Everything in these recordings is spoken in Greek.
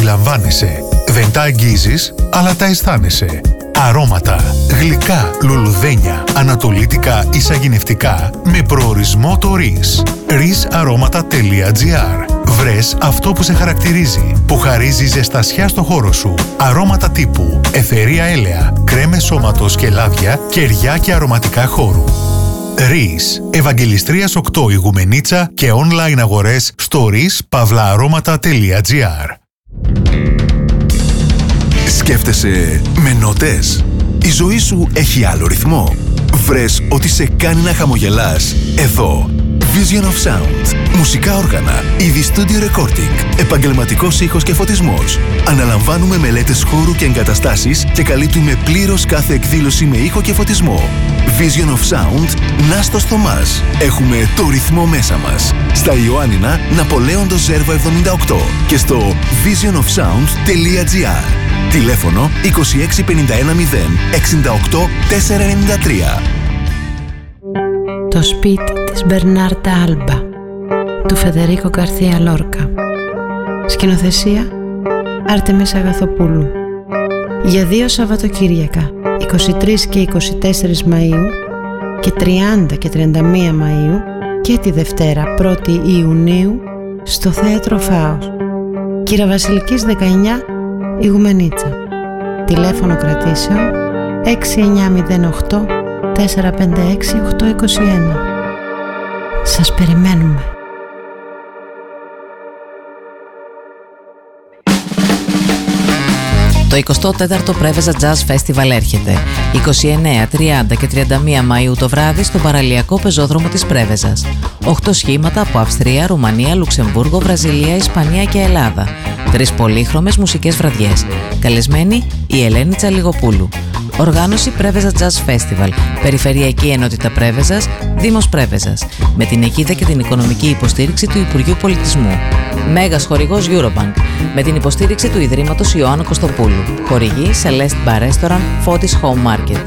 αντιλαμβάνεσαι. Δεν τα αγγίζεις, αλλά τα αισθάνεσαι. Αρώματα, γλυκά, λουλουδένια, ανατολίτικα ή σαγηνευτικά με προορισμό το RIS. risaroματα.gr. Βρες αυτό που σε χαρακτηρίζει, που χαρίζει ζεστασιά στο χώρο σου. Αρώματα τύπου αιθερία έλαια, κρέμες σώματος και λάδια, κεριά και αρωματικά χώρου. RIS. Ευαγγελιστρίας 8 Ηγουμενίτσα και online αγορές στο rispavlaaroματα.gr. Σκέφτεσαι με νότες? Η ζωή σου έχει άλλο ρυθμό? Βρες ότι σε κάνει να χαμογελάς? Εδώ. Vision of Sound. Μουσικά όργανα, είδη studio recording, επαγγελματικός ήχος και φωτισμός. Αναλαμβάνουμε μελέτες χώρου και εγκαταστάσεις και καλύπτουμε πλήρως κάθε εκδήλωση με ήχο και φωτισμό. Vision of Sound, Νάστος Θωμάς. Έχουμε το ρυθμό μέσα μας. Στα Ιωάννινα, Ναπολέοντος Ζέρβα 78 και στο visionofsound.gr. Τηλέφωνο 26 51 0 68 493. Το σπίτι της Μπερνάρτα Άλμπα του Φεδερίκο Γκαρθία Λόρκα. Σκηνοθεσία Άρτεμις Αγαθοπούλου. Για 2 Σαββατοκύριακα, 23 και 24 Μαΐου και 30 και 31 Μαΐου και τη Δευτέρα 1η Ιουνίου στο Θέατρο Φάος, Κυραβασιλικής 19 Ηγουμενίτσα. Τηλέφωνο κρατήσεων 6908 456 821. Σας περιμένουμε. Το 24ο Πρέβεζα Jazz Festival έρχεται 29, 30 και 31 Μαΐου το βράδυ στον παραλιακό πεζόδρομο της Πρέβεζας. 8 σχήματα από Αυστρία, Ρουμανία, Λουξεμβούργο, Βραζιλία, Ισπανία και Ελλάδα. 3 πολύχρωμες μουσικές βραδιές. Καλεσμένη η Ελένη Τσαλιγοπούλου. Οργάνωση Πρέβεζα Jazz Festival, Περιφερειακή Ενότητα Πρέβεζας, Δήμος Πρέβεζας, με την αιγίδα και την οικονομική υποστήριξη του Υπουργείου Πολιτισμού. Μέγας χορηγός Eurobank, με την υποστήριξη του Ιδρύματος Ιωάννου Κωστοπούλου. Χορηγή Celeste Bar Restaurant, Fotis Home Market.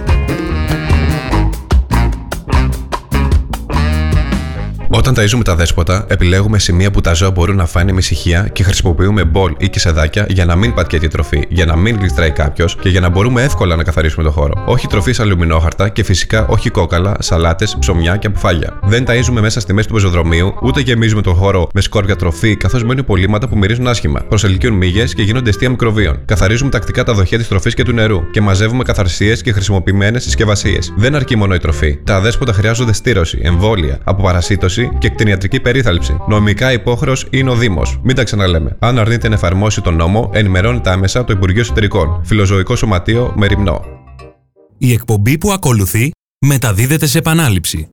Όταν ταΐζουμε τα δέσποτα, επιλέγουμε σημεία που τα ζώα μπορούν να φάνε με ησυχία και χρησιμοποιούμε μπολ ή κισεδάκια για να μην πατιέται η τροφή, για να μην γλιστράει κάποιος και για να μπορούμε εύκολα να καθαρίσουμε το χώρο. Όχι τροφή σε αλουμινόχαρτα και φυσικά όχι κόκαλα, σαλάτες, ψωμιά και αποφάγια. Δεν ταΐζουμε μέσα στη μέση του πεζοδρομίου, ούτε γεμίζουμε τον χώρο με σκόρπια τροφή, καθώς μένουν υπολείμματα που μυρίζουν άσχημα. Προσελκύουν μύγες και γίνονται αιστεία μικροβίων. Καθαρίζουμε τακτικά τα δοχεία της τροφής και του νερού και μαζεύουμε καθαρσίες και χρησιμοποιημένες συσκευασίες. Δεν αρκεί μόνο η τροφή. Τα δέσποτα χρειάζονται στήρωση, εμβόλια, αποπαρασίτωση και κτηνιατρική περίθαλψη. Νομικά υπόχρεος είναι ο Δήμος. Μην τα ξαναλέμε. Αν αρνείται να εφαρμόσει τον νόμο, ενημερώνεται άμεσα το Υπουργείο Εσωτερικών. Φιλοζωικό Σωματείο Μεριμνό. Η εκπομπή που ακολουθεί μεταδίδεται σε επανάληψη.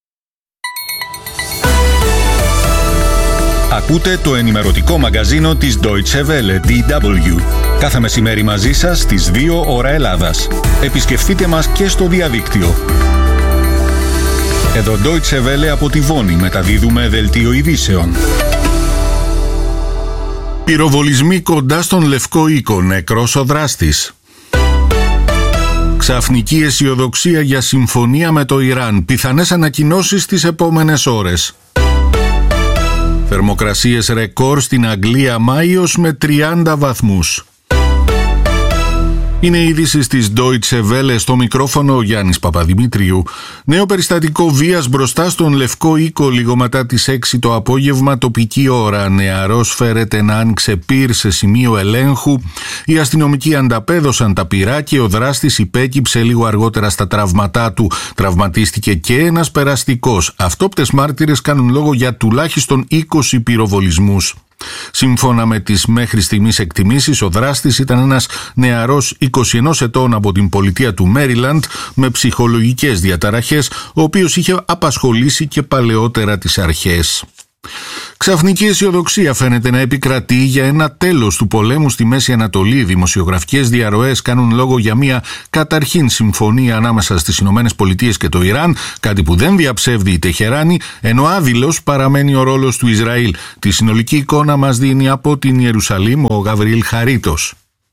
Ακούτε το ενημερωτικό μαγκαζίνο της Deutsche Welle, DW. Κάθε μεσημέρι μαζί σας στις 2 ώρα Ελλάδας. Επισκεφτείτε μας και στο διαδίκτυο. Εδώ Deutsche Welle από τη Βόνη μεταδίδουμε δελτίο ειδήσεων. Πυροβολισμοί κοντά στον Λευκό Οίκο, νεκρός ο δράστης. Ξαφνική αισιοδοξία για συμφωνία με το Ιράν, πιθανές ανακοινώσεις τις επόμενες ώρες. Θερμοκρασίες ρεκόρ στην Αγγλία Μάιος με 30 βαθμούς. Είναι οι ειδήσεις της Deutsche Welle, στο μικρόφωνο ο Γιάννης Παπαδημητρίου. Νέο περιστατικό βίας μπροστά στον Λευκό Οίκο λίγο μετά τις 6 το απόγευμα τοπική ώρα. Νεαρός φέρεται να άνοιξε πυρ σε σημείο ελέγχου. Οι αστυνομικοί ανταπέδωσαν τα πυρά και ο δράστης υπέκυψε λίγο αργότερα στα τραύματά του. Τραυματίστηκε και ένας περαστικός. Αυτόπτες μάρτυρες κάνουν λόγο για τουλάχιστον 20 πυροβολισμούς. Σύμφωνα με τις μέχρι στιγμής εκτιμήσεις, ο δράστης ήταν ένας νεαρός 21 ετών από την πολιτεία του Μέριλαντ με ψυχολογικές διαταραχές, ο οποίος είχε απασχολήσει και παλαιότερα τις αρχές. Ξαφνική αισιοδοξία φαίνεται να επικρατεί για ένα τέλος του πολέμου στη Μέση Ανατολή. Οι δημοσιογραφικές διαρροές κάνουν λόγο για μια καταρχήν συμφωνία ανάμεσα στις Ηνωμένες Πολιτείες και το Ιράν, κάτι που δεν διαψεύδει η Τεχεράνη, ενώ άδειλος παραμένει ο ρόλος του Ισραήλ. Τη συνολική εικόνα μας δίνει από την Ιερουσαλήμ ο Γαβριήλ Χαρίτος.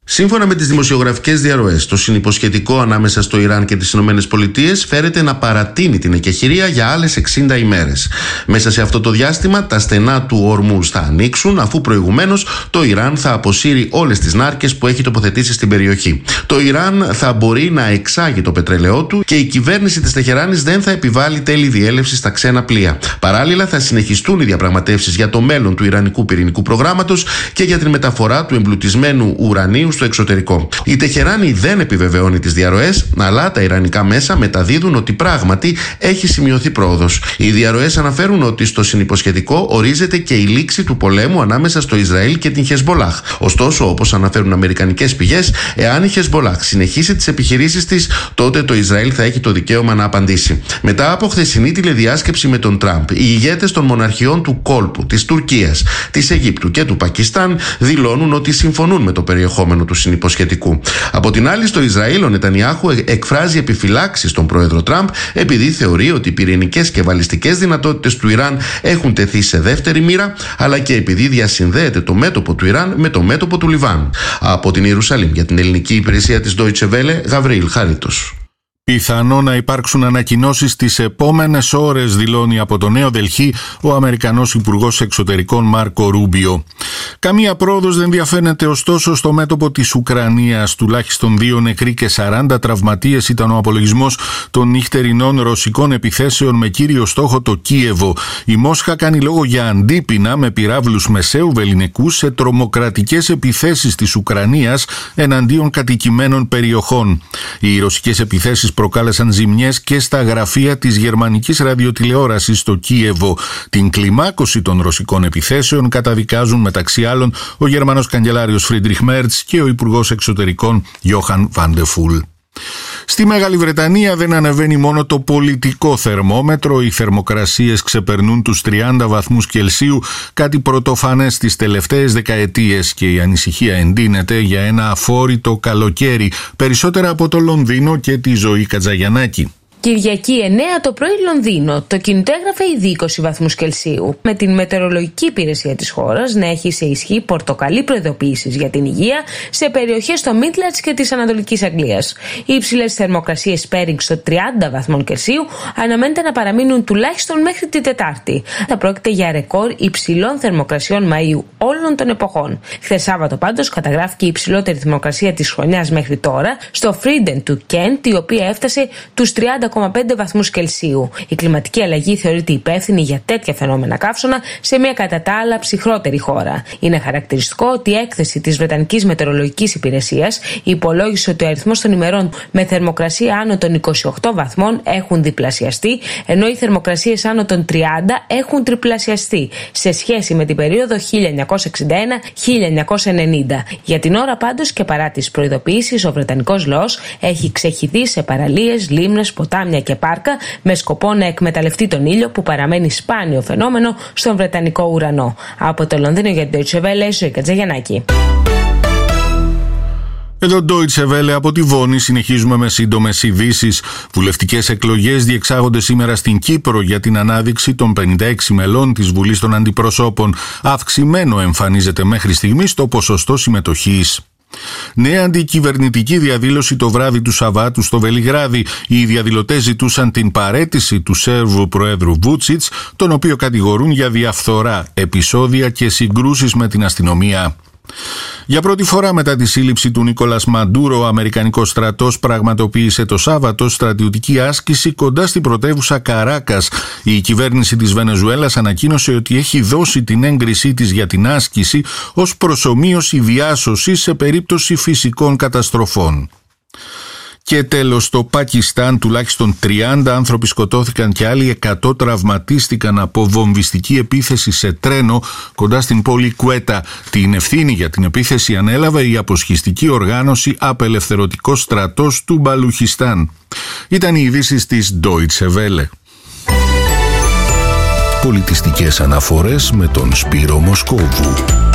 Σύμφωνα με τις δημοσιογραφικές διαρροές, το συνυποσχετικό ανάμεσα στο Ιράν και τις ΗΠΑ φέρεται να παρατείνει την εκεχηρία για άλλες 60 ημέρες. Μέσα σε αυτό το διάστημα, τα στενά του Ορμούζ θα ανοίξουν, αφού προηγουμένως το Ιράν θα αποσύρει όλες τις νάρκες που έχει τοποθετήσει στην περιοχή. Το Ιράν θα μπορεί να εξάγει το πετρέλαιό του και η κυβέρνηση της Τεχεράνης δεν θα επιβάλλει τέλη διέλευσης στα ξένα πλοία. Παράλληλα, θα συνεχιστούν οι διαπραγματεύσεις για το μέλλον του Ιρανικού πυρηνικού προγράμματος και για την μεταφορά του εμπλουτισμένου ουρανίου στο εξωτερικό. Η Τεχεράνη δεν επιβεβαιώνει τις διαρροές, αλλά τα ιρανικά μέσα μεταδίδουν ότι πράγματι έχει σημειωθεί πρόοδος. Οι διαρροές αναφέρουν ότι στο συνυποσχετικό ορίζεται και η λήξη του πολέμου ανάμεσα στο Ισραήλ και την Χεσμπολάχ. Ωστόσο, όπως αναφέρουν αμερικανικές πηγές, εάν η Χεσμπολάχ συνεχίσει τις επιχειρήσεις της, τότε το Ισραήλ θα έχει το δικαίωμα να απαντήσει. Μετά από χθεσινή τηλεδιάσκεψη με τον Τραμπ, οι ηγέτες των μοναρχιών του κόλπου, της Τουρκίας, της Αιγύπτου και του Πακιστάν δηλώνουν ότι συμφωνούν με το περιεχόμενο του συνυποσχετικού. Από την άλλη, στο Ισραήλ, ο Νετανιάχου εκφράζει επιφυλάξεις στον πρόεδρο Τραμπ, επειδή θεωρεί ότι οι πυρηνικές και βαλιστικές δυνατότητες του Ιράν έχουν τεθεί σε δεύτερη μοίρα, αλλά και επειδή διασυνδέεται το μέτωπο του Ιράν με το μέτωπο του Λιβάν. Από την Ιερουσαλήμ για την ελληνική υπηρεσία της Deutsche Welle, Γαβρίλ Χαρίτος. Πιθανό να υπάρξουν ανακοινώσεις τις επόμενες ώρες, δηλώνει από το Νέο Δελχή ο Αμερικανός Υπουργός Εξωτερικών Μάρκο Ρούμπιο. Καμία πρόοδος δεν διαφαίνεται ωστόσο στο μέτωπο της Ουκρανίας. Τουλάχιστον 2 νεκροί και 40 τραυματίες ήταν ο απολογισμός των νυχτερινών ρωσικών επιθέσεων με κύριο στόχο το Κίεβο. Η Μόσχα κάνει λόγο για αντίπεινα με πυράβλους μεσαίου βεληνικού σε τρομοκρατικές επιθέσεις της Ουκρανίας εναντίον κατοικημένων περιοχών. Οι ρωσικές επιθέσεις προκάλεσαν ζημιές και στα γραφεία της γερμανικής ραδιοτηλεόρασης στο Κίεβο. Την κλιμάκωση των ρωσικών επιθέσεων καταδικάζουν μεταξύ άλλων ο Γερμανός καγκελάριος Φρίντριχ Μέρτς και ο Υπουργός Εξωτερικών Γιόχαν Βαντεφούλ. Στη Μεγάλη Βρετανία δεν ανεβαίνει μόνο το πολιτικό θερμόμετρο, οι θερμοκρασίες ξεπερνούν τους 30 βαθμούς Κελσίου, κάτι πρωτοφανές τις τελευταίες δεκαετίες, και η ανησυχία εντείνεται για ένα αφόρητο καλοκαίρι, περισσότερα από το Λονδίνο και τη Ζωή Κατζαγιαννάκη. Κυριακή 9 το πρωί Λονδίνο. Το κινητό έγραφε ήδη 20 βαθμούς Κελσίου, με την μετεωρολογική υπηρεσία της χώρας να έχει σε ισχύ πορτοκαλί προειδοποιήσεις για την υγεία σε περιοχές στο Midlands και της Ανατολικής Αγγλίας. Οι υψηλές θερμοκρασίες πέριγγ στο 30 βαθμών Κελσίου αναμένεται να παραμείνουν τουλάχιστον μέχρι την Τετάρτη. Θα πρόκειται για ρεκόρ υψηλών θερμοκρασιών Μαΐου όλων των εποχών. Χθες Σάββατο πάντως καταγράφηκε η υψηλότερη θερμοκρασία της χρονιάς μέχρι τώρα στο Φρίντεν του Κέντ, η οποία έφτασε τους 30,5 βαθμούς Κελσίου. Η κλιματική αλλαγή θεωρείται υπεύθυνη για τέτοια φαινόμενα καύσωνα σε μια κατά τα άλλα ψυχρότερη χώρα. Είναι χαρακτηριστικό ότι η έκθεση της Βρετανικής Μετεωρολογικής Υπηρεσίας υπολόγισε ότι ο αριθμός των ημερών με θερμοκρασία άνω των 28 βαθμών έχουν διπλασιαστεί, ενώ οι θερμοκρασίες άνω των 30 έχουν τριπλασιαστεί σε σχέση με την περίοδο 1961-1990. Για την ώρα πάντως και παρά τις προειδοποιήσεις, ο Βρετανικός λαός έχει ξεχυθεί σε παραλίες, λίμνες, ποτάμια και πάρκα με σκοπό να εκμεταλλευτεί τον ήλιο που παραμένει σπάνιο φαινόμενο στον Βρετανικό ουρανό. Από το Λονδίνο για την Deutsche Welle, Ζωή Κατζαγιαννάκη. Εδώ Deutsche Welle από τη Βόνη, συνεχίζουμε με σύντομες ειδήσεις. Βουλευτικές εκλογές διεξάγονται σήμερα στην Κύπρο για την ανάδειξη των 56 μελών της Βουλής των Αντιπροσώπων. Αυξημένο εμφανίζεται μέχρι στιγμής το ποσοστό συμμετοχής. Νέα αντικυβερνητική διαδήλωση το βράδυ του Σαββάτου στο Βελιγράδι. Οι διαδηλωτές ζητούσαν την παραίτηση του Σέρβου Προέδρου Βούτσιτς, τον οποίο κατηγορούν για διαφθορά, επεισόδια και συγκρούσεις με την αστυνομία. Για πρώτη φορά μετά τη σύλληψη του Νίκολας Μαντούρο, ο Αμερικανικός στρατός πραγματοποίησε το Σάββατο στρατιωτική άσκηση κοντά στην πρωτεύουσα Καράκας. Η κυβέρνηση της Βενεζουέλας ανακοίνωσε ότι έχει δώσει την έγκρισή της για την άσκηση ως προσομοίωση διάσωσης σε περίπτωση φυσικών καταστροφών. Και τέλος, στο Πακιστάν τουλάχιστον 30 άνθρωποι σκοτώθηκαν και άλλοι 100 τραυματίστηκαν από βομβιστική επίθεση σε τρένο κοντά στην πόλη Κουέτα. Την ευθύνη για την επίθεση ανέλαβε η αποσχιστική οργάνωση Απελευθερωτικός Στρατός του Μπαλουχιστάν. Ήταν οι ειδήσεις της Deutsche Welle. Πολιτιστικές αναφορές με τον Σπύρο Μοσκόβου.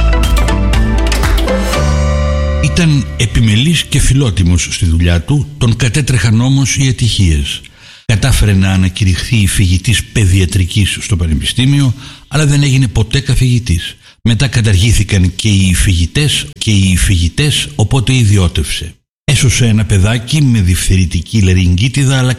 Ήταν επιμελής και φιλότιμος στη δουλειά του, τον κατέτρεχαν όμως οι ατυχίες. Κατάφερε να ανακηρυχθεί φοιτητής παιδιατρικής στο πανεπιστήμιο, αλλά δεν έγινε ποτέ καθηγητής. Μετά καταργήθηκαν και οι φυγητές, οπότε ιδιώτευσε. Έσωσε ένα παιδάκι με διφθερητική λαρυγγίτιδα, αλλά